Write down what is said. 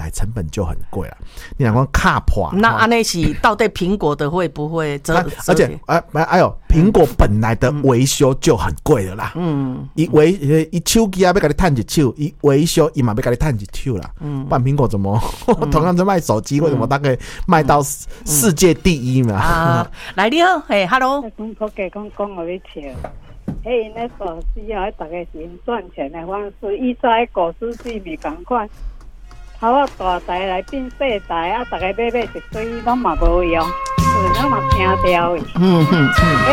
来成本就很贵了。你想说卡破， 那安内是到底苹果的会不会而且苹果本来的维修就很贵了啦。一手机要给你探一手，一维修一嘛要给你探一手啦。不然苹果怎么同样在卖手机，为什么大概卖到世界第一嘛？ 来你好，嘿 ，Hello。 讲科技讲互你笑，因咧股市啊，大家是用赚钱的方式，以前股市是咪同款，头啊大台来变小台啊，大家买一堆拢嘛无用，所以咱嘛听掉的。